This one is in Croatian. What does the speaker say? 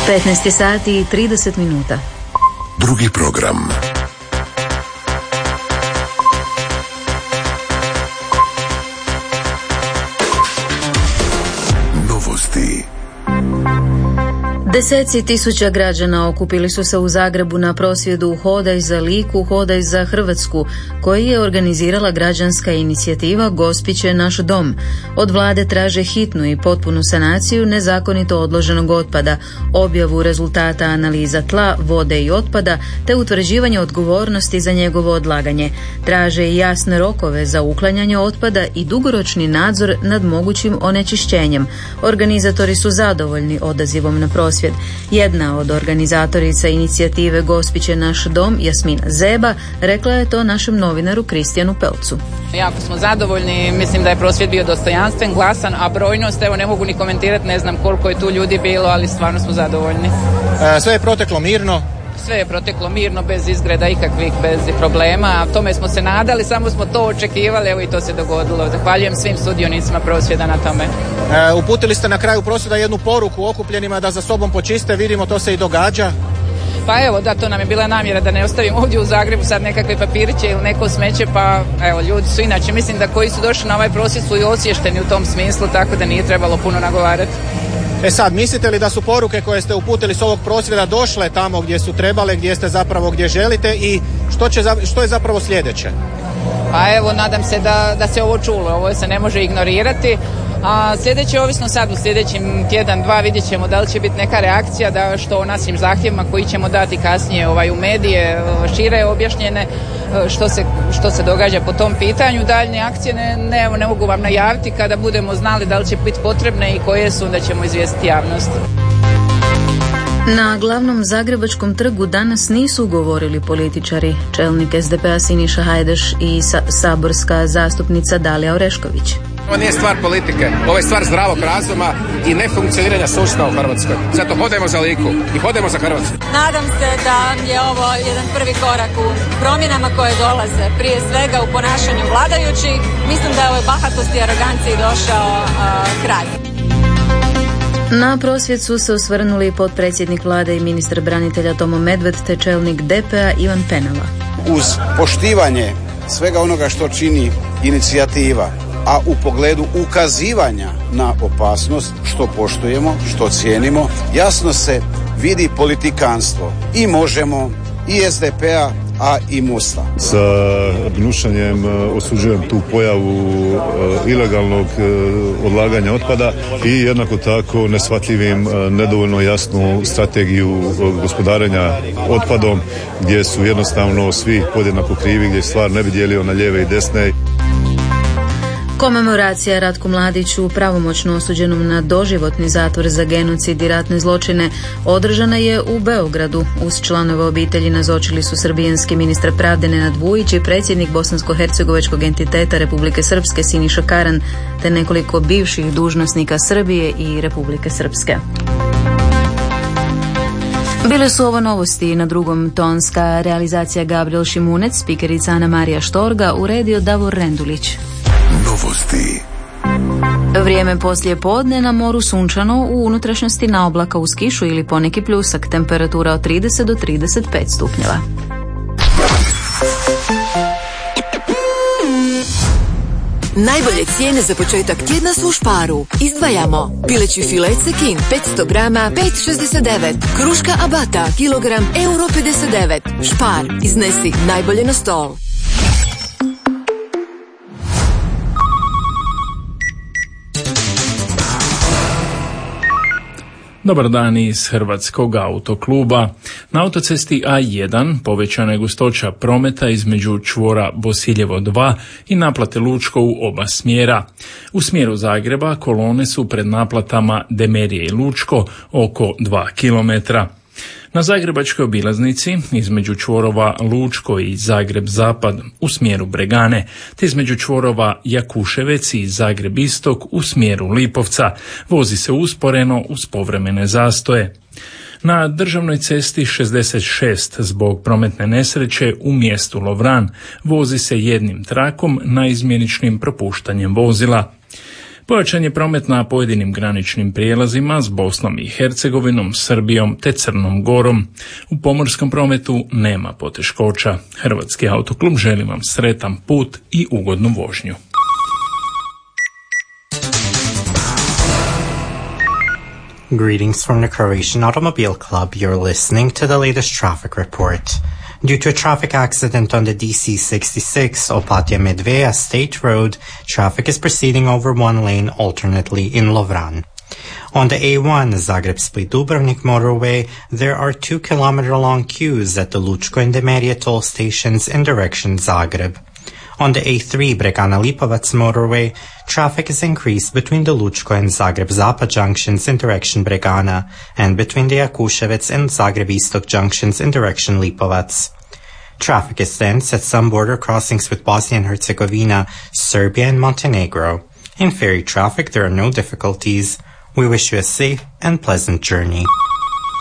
15 sati i 30 minuta. Drugi program. Novosti. Deseci tisuća građana okupili su se u Zagrebu na prosvjedu Hodaj za Liku, Hodaj za Hrvatsku, koji je organizirala građanska inicijativa Gospić je naš dom. Od vlade traže hitnu i potpunu sanaciju nezakonito odloženog otpada, objavu rezultata analiza tla, vode i otpada, te utvrđivanje odgovornosti za njegovo odlaganje. Traže i jasne rokove za uklanjanje otpada i dugoročni nadzor nad mogućim onečišćenjem. Organizatori su zadovoljni odazivom na prosvjed. Jedna od organizatorica inicijative Gospić je naš dom, Jasmina Zeba, rekla je to našem novinaru Kristijanu Pelcu. Jako smo zadovoljni, mislim da je prosvjed bio dostojanstven, glasan, a brojnost, evo ne mogu ni komentirati, ne znam koliko je tu ljudi bilo, ali stvarno smo zadovoljni. Sve je proteklo mirno? Sve je proteklo mirno, bez izgreda ikakvih, bez problema, a tome smo se nadali, samo smo to očekivali, evo i to se dogodilo. Zahvaljujem svim sudionicima prosvjeda na tome. Uputili ste na kraju prosvjeda jednu poruku okupljenima da za sobom počiste, vidimo to se i događa. Pa evo, da, to nam je bila namjera da ne ostavimo ovdje u Zagrebu sad nekakve papiriće ili neko smeće, pa evo, ljudi su inače, mislim da koji su došli na ovaj prosvjed su i osviješteni u tom smislu, tako da nije trebalo puno nagovarati. Sad, mislite li da su poruke koje ste uputili s ovog prosvjeda došle tamo gdje su trebale, gdje ste zapravo gdje želite i što je zapravo sljedeće? Pa evo, nadam se da se ovo čulo, ovo se ne može ignorirati. A sljedeće, ovisno sad u sljedećim tjedan, dva, vidjet ćemo da li će biti neka reakcija da što o našim zahtjevima koji ćemo dati kasnije u medije šire objašnjene što se događa po tom pitanju. Daljnje akcije ne mogu vam najaviti, kada budemo znali da li će biti potrebne i koje su, da ćemo izvijestiti javnost. Na glavnom zagrebačkom trgu danas nisu govorili političari. Čelnik SDP-a Siniša Hajdeš i saborska zastupnica Dalija Orešković. Ovo nije stvar politike, ovo je stvar zdravog razuma i nefunkcioniranja sustava u Hrvatskoj. Zato hodajmo za Liku i hodajmo za Hrvatsku. Nadam se da je ovo jedan prvi korak u promjenama koje dolaze, prije svega u ponašanju vladajućih. Mislim da je ovoj bahatosti i aroganciji došao kraj. Na prosvjed su se osvrnuli potpredsjednik vlade i ministar branitelja Tomo Medved te čelnik DP-a Ivan Penava. Uz poštivanje svega onoga što čini inicijativa, a u pogledu ukazivanja na opasnost, što poštujemo, što cijenimo, jasno se vidi politikanstvo i Možemo, i SDP-a, a i Mosta. Sa gnušanjem osuđujem tu pojavu ilegalnog odlaganja otpada i jednako tako neshvatljivim nedovoljno jasnu strategiju gospodarenja otpadom gdje su jednostavno svi podjednako krivi, gdje stvar ne bi dijelio na lijeve i desne. Komemoracija Ratku Mladiću, pravomoćno osuđenom na doživotni zatvor za genocid i ratne zločine, održana je u Beogradu. Uz članove obitelji nazočili su srbijanski ministar pravde Nenad Vujić i predsjednik bosansko-hercegovačkog entiteta Republike Srpske Siniša Karan, te nekoliko bivših dužnosnika Srbije i Republike Srpske. Bile su ovo novosti, na drugom tonska realizacija Gabriel Šimunec, spikerica Ana Marija Štorga, uredio Davor Rendulić. Novosti. Vrijeme poslije podne, na moru sunčano, u unutrašnjosti na oblaka uz kišu ili poneki pljusak, temperatura od 30 do 35 stupnjeva. Najbolje cijene za početak tjedna su u Sparu. Izdvajamo pileći filet Cekin 500 grama 5,69, kruška Abata kilogram €59. Spar, iznesi najbolje na stol. Dobar dan iz Hrvatskog autokluba. Na autocesti A1 povećana je gustoća prometa između čvora Bosiljevo 2 i naplate Lučko u oba smjera. U smjeru Zagreba kolone su pred naplatama Demerije i Lučko oko 2 km. Na zagrebačkoj obilaznici između čvorova Lučko i Zagreb Zapad u smjeru Bregane, te između čvorova Jakuševec i Zagreb Istok u smjeru Lipovca vozi se usporeno uz povremene zastoje. Na državnoj cesti 66 zbog prometne nesreće u mjestu Lovran vozi se jednim trakom naizmjeničnim propuštanjem vozila. Pojačan je promet na pojedinim graničnim prijelazima s Bosnom i Hercegovinom, Srbijom te Crnom Gorom. U pomorskom prometu nema poteškoća. Hrvatski autoklub želi vam sretan put i ugodnu vožnju. Greetings from the Croatian Automobile Club. You're listening to the latest traffic report. Due to a traffic accident on the DC-66 Opatija Medveja State Road, traffic is proceeding over one lane alternately in Lovran. On the A1 Zagreb-Split-Dubrovnik motorway, there are 2 kilometer-long queues at the Lučko and Demerje toll stations in direction Zagreb. On the A3 Bregana-Lipovac motorway, traffic is increased between the Lučko and Zagreb-Zapad junctions in direction Bregana and between the Jakuševec and Zagreb-Istok junctions in direction Lipovac. Traffic is dense at some border crossings with Bosnia and Herzegovina, Serbia and Montenegro. In ferry traffic, there are no difficulties. We wish you a safe and pleasant journey.